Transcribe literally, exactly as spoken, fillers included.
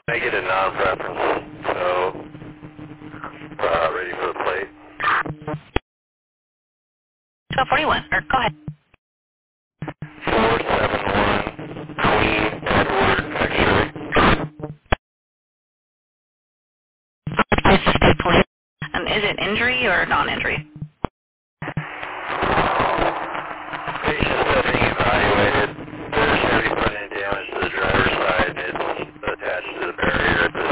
Make it a non-preference, so uh, ready for the plate. twelve forty-one, or go ahead. four seven one, Queen Edward X-ray. This is State Police. Um, is it injury or non-injury?